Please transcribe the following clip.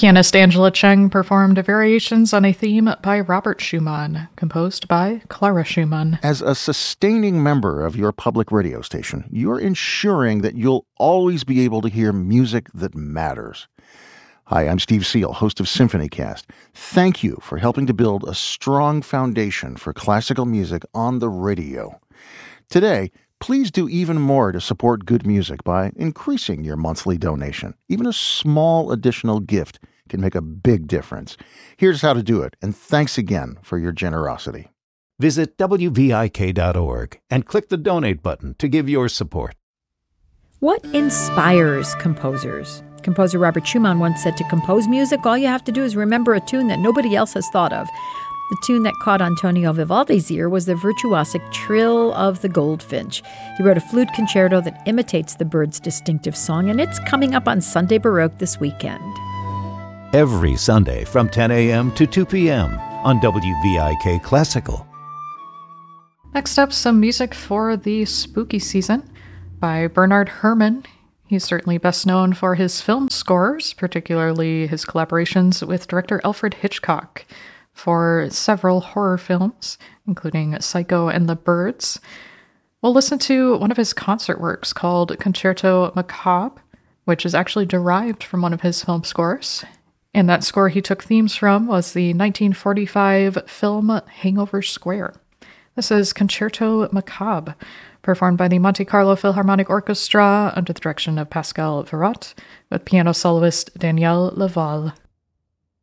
Pianist Angela Cheng performed variations on a theme by Robert Schumann, composed by Clara Schumann. As a sustaining member of your public radio station, you're ensuring that you'll always be able to hear music that matters. Hi, I'm Steve Seal, host of SymphonyCast. Thank you for helping to build a strong foundation for classical music on the radio. Today, please do even more to support good music by increasing your monthly donation. Even a small additional gift can make a big difference. Here's how to do it, and thanks again for your generosity. Visit WVIK.org and click the donate button to give your support. What inspires composers? Composer Robert Schumann once said, to compose music, all you have to do is remember a tune that nobody else has thought of. The tune that caught Antonio Vivaldi's ear was the virtuosic trill of the goldfinch. He wrote a flute concerto that imitates the bird's distinctive song, and it's coming up on Sunday Baroque this weekend. Every Sunday from 10 a.m. to 2 p.m. on WVIK Classical. Next up, some music for the spooky season by Bernard Herrmann. He's certainly best known for his film scores, particularly his collaborations with director Alfred Hitchcock for several horror films, including Psycho and the Birds. We'll listen to one of his concert works called Concerto Macabre, which is actually derived from one of his film scores. And that score he took themes from was the 1945 film Hangover Square. This is Concerto Macabre, performed by the Monte Carlo Philharmonic Orchestra under the direction of Pascal Verrot, with piano soloist Daniel Laval.